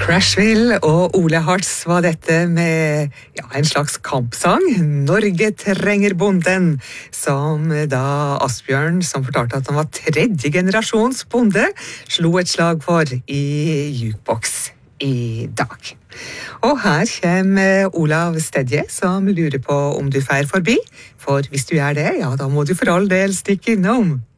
Crashville og Ole Hartz var dette med en slags kampsang. Norge trenger bonden, som da Asbjørn, som fortalte at han var tredje generasjons bonde, slo et slag for i Jukebox i dag. Og her kommer Olav Stedje, som lurer på om du fer forbi. For hvis du gjør det, ja, da må du for all del stikke innom.